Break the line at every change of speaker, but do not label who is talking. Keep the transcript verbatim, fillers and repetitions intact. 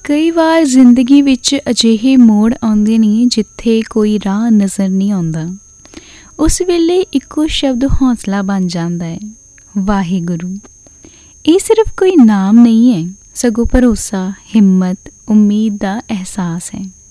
ਕਈ ਵਾਰ ਜ਼ਿੰਦਗੀ ਵਿੱਚ ਅਜਿਹੇ ਮੋੜ ਆਉਂਦੇ ਨੇ ਜਿੱਥੇ ਕੋਈ ਰਾਹ ਨਜ਼ਰ ਨਹੀਂ ਆਉਂਦਾ। ਉਸ ਵੇਲੇ ਇੱਕੋ ਸ਼ਬਦ ਹੌਸਲਾ ਬਣ ਜਾਂਦਾ ਹੈ, ਵਾਹਿਗੁਰੂ। ਇਹ ਸਿਰਫ ਕੋਈ ਨਾਮ ਨਹੀਂ ਹੈ, ਸਗੋਂ ਭਰੋਸਾ, ਹਿੰਮਤ, ਉਮੀਦ ਦਾ ਅਹਿਸਾਸ ਹੈ।